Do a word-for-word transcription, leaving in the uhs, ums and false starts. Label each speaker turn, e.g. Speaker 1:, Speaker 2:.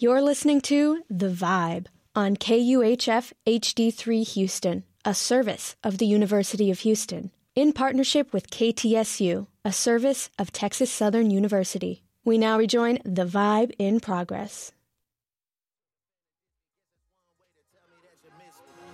Speaker 1: You're listening to The Vibe on K U H F H D three Houston, a service of the University of Houston, in partnership with K T S U, a service of Texas Southern University. We now rejoin The Vibe in progress.